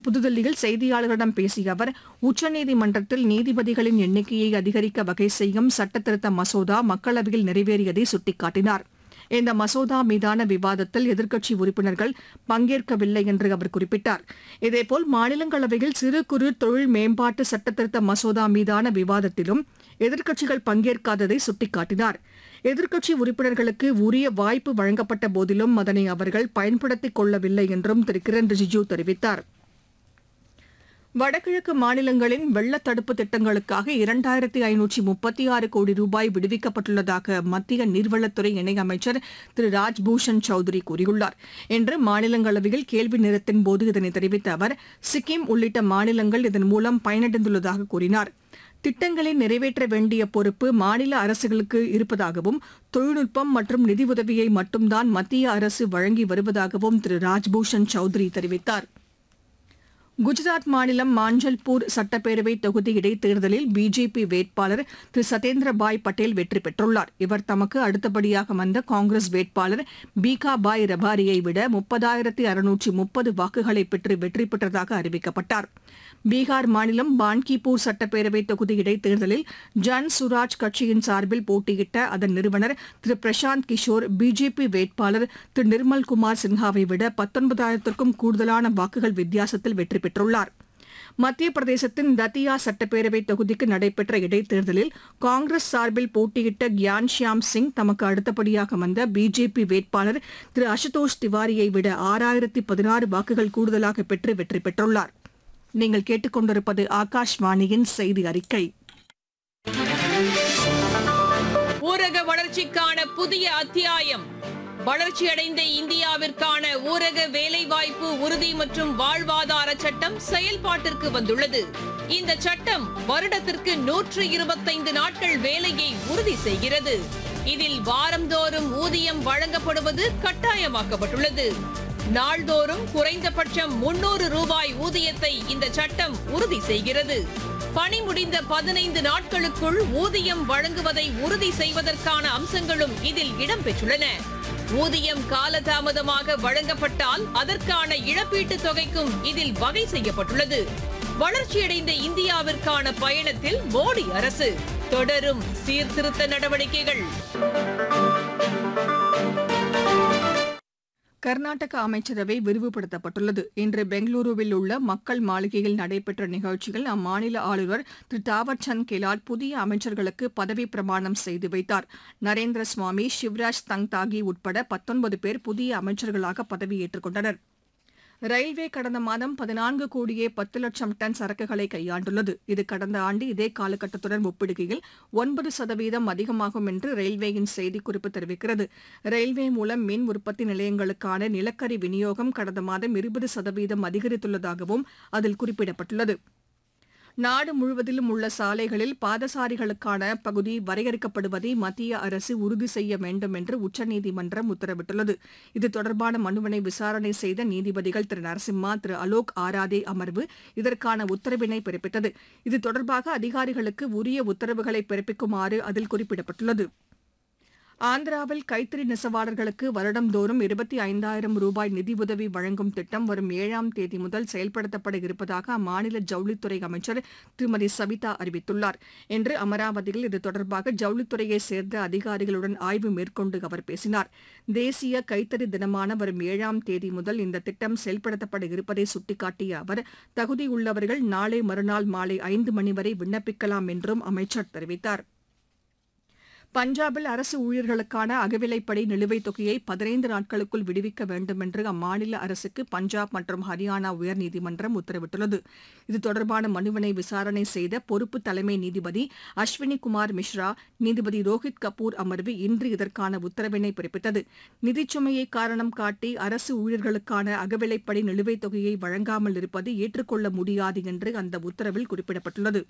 புதுதில்லியில் செய்தியாளர்களிடம் பேசிய அவர், உச்சநீதிமன்றத்தில் நீதிபதிகளின் எண்ணிக்கையை அதிகரிக்க வகை செய்யும் சட்டத்திருத்த மசோதா மக்களவையில் நிறைவேறியதை சுட்டிக்காட்டினார். இந்த மசோதா மீதான விவாதத்தில் எதிர்க்கட்சி உறுப்பினர்கள் பங்கேற்கவில்லை என்று அவர் குறிப்பிட்டார். இதேபோல் மாநிலங்களவையில் சிறு குறு தொழில் மேம்பாட்டு சட்டத்திருத்த மசோதா மீதான விவாதத்திலும் எதிர்க்கட்சிகள் பங்கேற்காததை சுட்டிக்காட்டினார். எதிர்க்கட்சி உறுப்பினர்களுக்கு உரிய வாய்ப்பு வழங்கப்பட்ட போதிலும் அதனை அவர்கள் பயன்படுத்திக் கொள்ளவில்லை என்றும் திரு கிரண் ரிஜிஜூ தெரிவித்தார். வடகிழக்கு மாநிலங்களின் வெள்ளத் தடுப்பு திட்டங்களுக்காக 2536 கோடி ரூபாய் விடுவிக்கப்பட்டுள்ளதாக மத்திய நீர்வளத்துறை இணையமைச்சர் திரு ராஜ்பூஷன் சௌத்ரி கூறியுள்ளார். இன்று மாநிலங்களவையில் கேள்வி நேரத்தின் போது இதனை தெரிவித்த அவர், சிக்கிம் உள்ளிட்ட மாநிலங்கள் இதன் மூலம் பயனடைந்துள்ளதாக கூறினார். திட்டங்களை நிறைவேற்ற வேண்டிய பொறுப்பு மாநில அரசுகளுக்கு இருப்பதாகவும், தொழில்நுட்பம் மற்றும் நிதியுதவியை மட்டும்தான் மத்திய அரசு வழங்கி வருவதாகவும் திரு ராஜ்பூஷன் சௌத்ரி தெரிவித்தார். குஜராத் மாநிலம் மாஞ்சல்பூர் சட்டப்பேரவை தொகுதி இடைத்தேர்தலில் பிஜேபி வேட்பாளர் திரு சத்யேந்திரபாய் பட்டேல் வெற்றி பெற்றுள்ளார். இவர் தமக்கு அடுத்தபடியாக வந்த காங்கிரஸ் வேட்பாளர் பீகாபாய் ரபாரியை விட 30,630 வாக்குகளை பெற்று வெற்றி பெற்றதாக அறிவிக்கப்பட்டார். பீகார் மாநிலம் பான்கிபூர் சட்டப்பேரவை தொகுதி இடைத்தேர்தலில் ஜன் சுராஜ் கட்சியின் சார்பில் போட்டியிட்ட அதன் நிறுவனர் திரு பிரசாந்த் கிஷோர் பிஜேபி வேட்பாளர் திரு நிர்மல்குமார் சின்ஹாவை விட 19,000க்கும் கூடுதலான வாக்குகள் வித்தியாசத்தில் வெற்றி பெற்றுள்ளார். மத்திய பிரதேசத்தின் தத்தியா சட்டப்பேரவை தொகுதிக்கு நடைபெற்ற இடைத்தேர்தலில் காங்கிரஸ் சார்பில் போட்டியிட்ட கியான்ஷியாம் சிங் தமக்கு அடுத்தபடியாக வந்த பிஜேபி வேட்பாளர் திரு அசுதோஷ் திவாரியை விட 6,016 வாக்குகள் கூடுதலாக பெற்று வெற்றி பெற்றுள்ளார். நீங்கள் கேட்டுக்கொண்டிருப்பது ஆகாஷ்வாணியின் செய்தி அறிக்கை. ஊரக வளர்ச்சிக்கான புதிய அத்தியாயம். வளர்ச்சியடைந்த இந்தியாவிற்கான ஊரக வேலைவாய்ப்பு உறுதி மற்றும் வாழ்வாதார சட்டம் செயல்பாட்டிற்கு வந்துள்ளது. இந்த சட்டம் வருடத்திற்கு 125 நாட்கள் வேலையை உறுதி செய்கிறது. இதில் வாரந்தோறும் ஊதியம் வழங்கப்படுவது கட்டாயமாக்கப்பட்டுள்ளது. நாள்தோறும் குறைந்தபட்சம் 300 ரூபாய் ஊதியத்தை இந்த சட்டம் உறுதி செய்கிறது. பணி முடிந்த 15 நாட்களுக்குள் ஊதியம் வழங்குவதை உறுதி செய்வதற்கான அம்சங்களும் இதில் இடம்பெற்றுள்ளன. ஊதியம் காலதாமதமாக வழங்கப்பட்டால் அதற்கான இழப்பீட்டுத் தொகைக்கும் இதில் வகை செய்யப்பட்டுள்ளது. வளர்ச்சியடைந்த இந்தியாவிற்கான பயணத்தில் மோடி அரசு தொடரும் சீர்திருத்த நடவடிக்கைகள். கர்நாடக அமைச்சரவை விரிவுபடுத்தப்பட்டுள்ளது. இன்று பெங்களூருவில் உள்ள மக்கள் மாளிகையில் நடைபெற்ற நிகழ்ச்சியில் அம்மாநில ஆளுநர் திரு தாவர்சந்த் கெலாட் புதிய அமைச்சர்களுக்கு பதவிப் பிரமாணம் செய்து வைத்தார். நரேந்திர சுவாமி, சிவராஜ் தங்தாகி உட்பட 19 பேர் புதிய அமைச்சர்களாக பதவியேற்றுக் கொண்டனர். ரயில்வே கடந்த மாதம் 14 கோடியே 10 லட்சம் டன் சரக்குகளை கையாண்டுள்ளது. இது கடந்த ஆண்டு இதே காலகட்டத்துடன் ஒப்பிடுகையில் 9% அதிகமாகும் என்று ரயில்வேயின் செய்திக்குறிப்பு தெரிவிக்கிறது. ரயில்வே மூலம் மின் உற்பத்தி நிலையங்களுக்கான நிலக்கரி விநியோகம் கடந்த மாதம் 20% அதிகரித்துள்ளதாகவும் அதில் குறிப்பிடப்பட்டுள்ளது. நாடு முழுவதிலும் உள்ள சாலைகளில் பாதசாரிகளுக்கான பகுதி வரையறுக்கப்படுவதை மத்திய அரசு உறுதி செய்ய வேண்டும் என்று உச்சநீதிமன்றம் உத்தரவிட்டுள்ளது. இது தொடர்பான மனுவினை விசாரணை செய்த நீதிபதிகள் திரு நரசிம்மா, திரு அலோக் ஆராதே அமர்வு இதற்கான உத்தரவினை பிறப்பித்தது. இது தொடர்பாக அதிகாரிகளுக்கு உரிய உத்தரவுகளை பிறப்பிக்குமாறு அதில் குறிப்பிடப்பட்டுள்ளது. ஆந்திராவில் கைத்தறி நெசவாளர்களுக்கு வருடந்தோறும் 25,000 ரூபாய் நிதியுதவி வழங்கும் திட்டம் வரும் 7ஆம் தேதி முதல் செயல்படுத்தப்பட இருப்பதாக அம்மாநில ஜவுளித்துறை அமைச்சர் திருமதி சவிதா அறிவித்துள்ளார். இன்று அமராவதியில் இது தொடர்பாக ஜவுளித்துறையைச் சேர்ந்த அதிகாரிகளுடன் ஆய்வு மேற்கொண்டு அவர் பேசினார். தேசிய கைத்தறி தினமான வரும் 7ஆம் தேதி முதல் இந்த திட்டம் செயல்படுத்தப்பட இருப்பதை சுட்டிக்காட்டிய அவர், தகுதியுள்ளவர்கள் நாளை மறுநாள் மாலை 5 மணி வரை விண்ணப்பிக்கலாம் என்றும் அமைச்சர் தெரிவித்தார். பஞ்சாபில் அரசு ஊழியர்களுக்கான அகவிலைப்படி நிலுவைத் தொகையை 15 நாட்களுக்குள் விடுவிக்க வேண்டும் என்று அம்மாநில அரசுக்கு பஞ்சாப் மற்றும் ஹரியானா உயர்நீதிமன்றம் உத்தரவிட்டுள்ளது. இது தொடர்பான மனுவினை விசாரணை செய்த பொறுப்பு தலைமை நீதிபதி அஸ்வினி குமார் மிஸ்ரா, நீதிபதி ரோஹித் கபூர் அமர்வு இன்று இதற்கான உத்தரவினை பிறப்பித்தது. நிதிச்சுமையை காரணம் காட்டி அரசு ஊழியர்களுக்கான அகவிலைப்படி நிலுவைத் தொகையை வழங்காமல் இருப்பது ஏற்றுக்கொள்ள முடியாது என்று அந்த உத்தரவில் குறிப்பிடப்பட்டுள்ளது.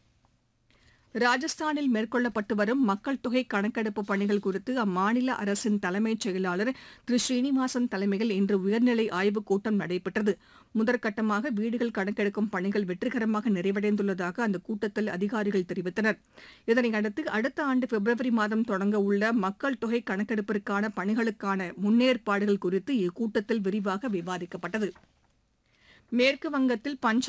ராஜஸ்தானில் மேற்கொள்ளப்பட்டு வரும் மக்கள் தொகை கணக்கெடுப்பு பணிகள் குறித்து அம்மாநில அரசின் தலைமைச் செயலாளர் திரு ஸ்ரீனிவாசன் தலைமையில் இன்று உயர்நிலை ஆய்வுக் கூட்டம் நடைபெற்றது. முதற்கட்டமாக வீடுகள் கணக்கெடுக்கும் பணிகள் வெற்றிகரமாக நிறைவடைந்துள்ளதாக அந்த கூட்டத்தில் அதிகாரிகள் தெரிவித்தனர். இதனையடுத்து அடுத்த ஆண்டு பிப்ரவரி மாதம் தொடங்க உள்ள மக்கள் தொகை கணக்கெடுப்பிற்கான பணிகளுக்கான முன்னேற்பாடுகள் குறித்து இக்கூட்டத்தில் விரிவாக விவாதிக்கப்பட்டது. மேற்கு வங்கத்தில் பஞ்சாப்